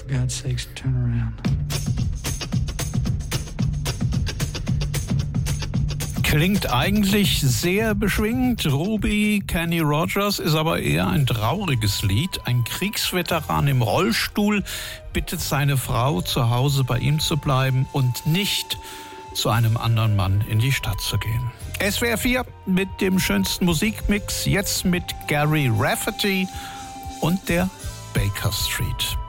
For God's sakes, turn around. Klingt eigentlich sehr beschwingt. Ruby Kenny Rogers ist aber eher ein trauriges Lied. Ein Kriegsveteran im Rollstuhl bittet seine Frau, zu Hause bei ihm zu bleiben und nicht zu einem anderen Mann in die Stadt zu gehen. SWR 4 mit dem schönsten Musikmix, jetzt mit Gary Rafferty und der Baker Street.